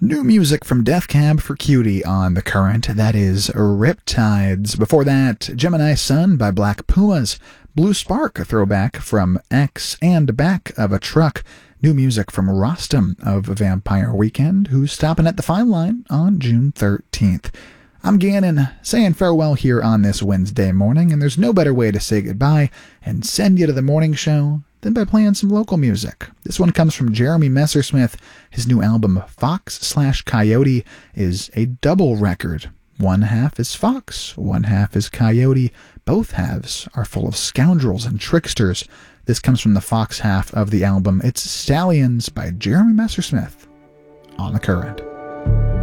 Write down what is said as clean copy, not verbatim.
New music from Death Cab for Cutie on The Current, that is Riptides. Before that, Gemini Sun by Black Pumas, Blue Spark, a throwback from X, and Back of a Truck. New music from Rostam of Vampire Weekend, who's stopping at the Fine Line on June 13th. I'm Gannon, saying farewell here on this Wednesday morning, and there's no better way to say goodbye and send you to the morning show than by playing some local music. This one comes from Jeremy Messersmith. His new album, Fox/Coyote, is a double record. One half is Fox, one half is Coyote. Both halves are full of scoundrels and tricksters. This comes from the Fox half of the album. It's Stallions by Jeremy Messersmith on The Current.